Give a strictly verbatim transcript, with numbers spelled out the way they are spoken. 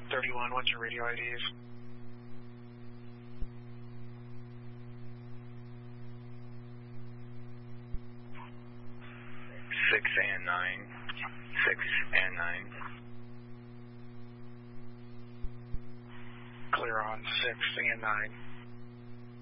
thirty-one, what's your radio I Ds? Six and nine. Six and nine. Clear on six and nine.